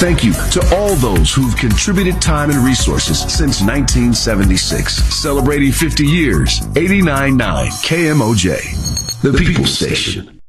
Thank you to all those who've contributed time and resources since 1976. Celebrating 50 years, 89.9 KMOJ, the People Station.